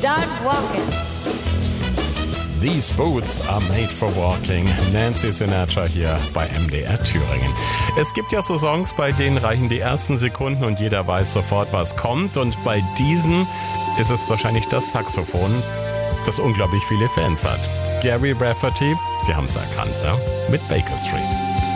Start walking. These boots are made for walking. Nancy Sinatra hier bei MDR Thüringen. Es gibt ja so Songs, bei denen reichen die ersten Sekunden und jeder weiß sofort, was kommt. Und bei diesem ist es wahrscheinlich das Saxophon, das unglaublich viele Fans hat. Gary Rafferty, Sie haben es erkannt, ne? Mit Baker Street.